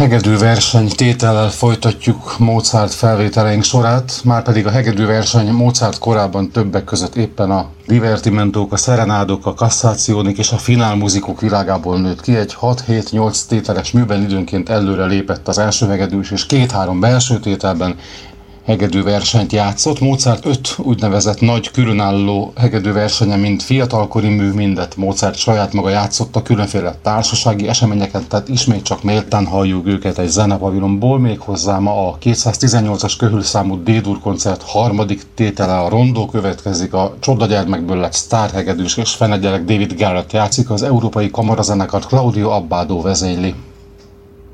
hegedű verseny tétellel folytatjuk Mozart felvételeink sorát, márpedig a hegedű verseny Mozart korában többek között éppen a divertimentók, a szerenádok, a cassationik és a finálmuzikok világából nőtt ki. Egy 6-7-8 tételes műben időnként előre lépett az első hegedűs, és 2-3 belső tételben hegedű versenyt játszott. Mozart 5 úgynevezett nagy különálló hegedű versenye, mind fiatalkori mű, mindet Mozart saját maga játszotta különféle társasági eseményeken, tehát ismét csak méltán halljuk őket egy zenepavilonból, méghozzá ma a 218-as köhülszámú D-dur koncert harmadik tétele, a rondó következik, a Csodagyermekből lett sztárhegedűs és fenegyelek David Garrett játszik, az Európai Kamarazenekart Claudio Abbado vezényli.